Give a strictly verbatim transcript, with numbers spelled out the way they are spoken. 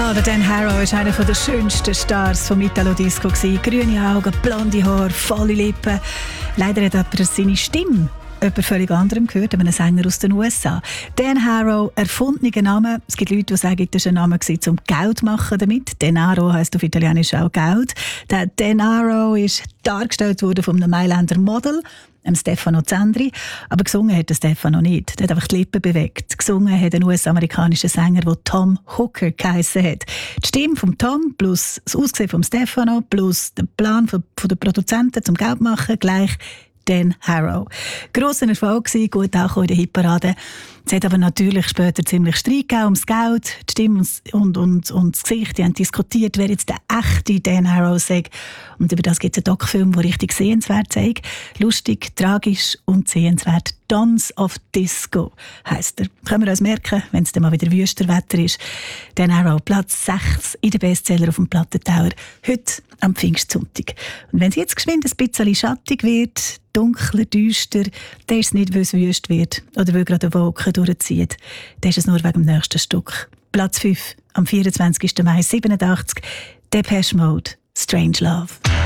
Ja, der Dan Harrow war einer der schönsten Stars vom Italo-Disco. Grüne Augen, blonde Haare, volle Lippen. Leider hat aber seine Stimme jemand völlig anderem gehört, einem Sänger aus den U S A. Dan Harrow, erfundener Name. Es gibt Leute, die sagen, das war ein Name, um Geld zu machen damit. Denaro heisst auf Italienisch auch Geld. Der Dan Harrow ist dargestellt worden von einem Mailänder Model, dem Stefano Zendri. Aber gesungen hat der Stefano nicht. Der hat einfach die Lippen bewegt. Gesungen hat ein U S-amerikanischer Sänger, der Tom Hooker geheissen hat. Die Stimme von Tom plus das Aussehen von Stefano plus der Plan von, von der Produzenten zum Geld machen gleich Dan Harrow. Grosser Erfolg gewesen, gut auch in der Hitparade. Es hat aber natürlich später ziemlich Streit gegeben ums Geld. Die Stimme und, und, und das Gesicht, die haben diskutiert, wer jetzt der echte Dan Harrow sei. Und über das gibt es einen Doc-Film, der richtig sehenswert sei. Lustig, tragisch und sehenswert. Dons of Disco heisst er. Können wir uns merken, wenn es dann mal wieder Wüsterwetter ist. Dan Harrow, Platz sechs in den Bestseller auf dem Plattentauer. Heute am Pfingstsonntag. Und wenn es jetzt geschwind ein bisschen schattig wird, dunkler, düster, dann ist es nicht, weil es wüst wird oder weil gerade eine Wolke durchzieht. Dann ist es nur wegen dem nächsten Stück. Platz fünf am vierundzwanzigsten Mai siebenundachtzig. Depeche Mode, Strange Love.